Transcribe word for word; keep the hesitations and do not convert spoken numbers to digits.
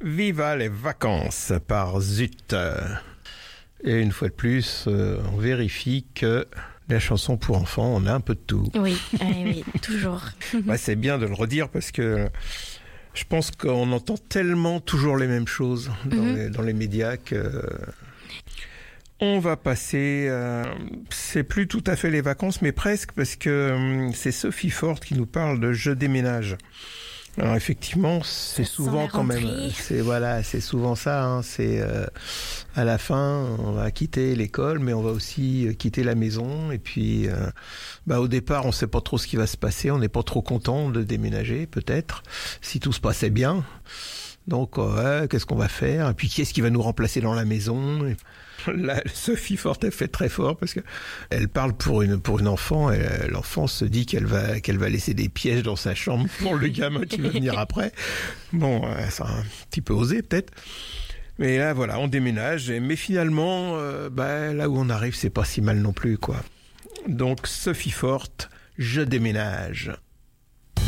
Viva les vacances par Zut. Et une fois de plus, euh, on vérifie que la chanson pour enfants, on a un peu de tout. Oui, oui, oui, toujours. Bah, c'est bien de le redire parce que je pense qu'on entend tellement toujours les mêmes choses dans, mm-hmm. les, dans les médias que... On va passer, euh, c'est plus tout à fait les vacances, mais presque, parce que euh, c'est Sophie Ford qui nous parle de Je déménage. Alors effectivement, c'est ça souvent quand même, c'est voilà, c'est souvent ça. Hein, c'est euh, à la fin, on va quitter l'école, mais on va aussi quitter la maison. Et puis, euh, bah au départ, on sait pas trop ce qui va se passer. On n'est pas trop content de déménager, peut-être, si tout se passait bien. Donc, ouais, qu'est-ce qu'on va faire? Et puis, qui est-ce qui va nous remplacer dans la maison? Et là, Sophie Ford, elle fait très fort parce que elle parle pour une pour une enfant. Et l'enfant se dit qu'elle va qu'elle va laisser des pièges dans sa chambre pour le gamin qui va venir après. Bon, c'est un petit peu osé peut-être. Mais là, voilà, on déménage. Mais finalement, euh, bah, là où on arrive, c'est pas si mal non plus, quoi. Donc, Sophie Ford, Je déménage.